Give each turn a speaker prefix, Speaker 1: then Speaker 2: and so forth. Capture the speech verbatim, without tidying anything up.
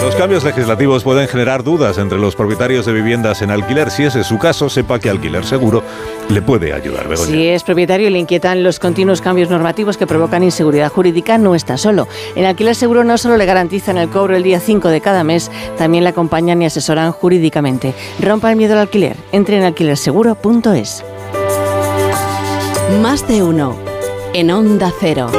Speaker 1: Los cambios legislativos pueden generar dudas entre los propietarios de viviendas en alquiler. Si ese es su caso, sepa que Alquiler Seguro le puede ayudar. Begoña.
Speaker 2: Si es propietario y le inquietan los continuos cambios normativos que provocan inseguridad jurídica, no está solo. En Alquiler Seguro no solo le garantizan el cobro el día cinco de cada mes, también le acompañan y asesoran jurídicamente. Rompa el miedo al alquiler. Entre en alquiler seguro punto es.
Speaker 3: Más de uno. En Onda Cero.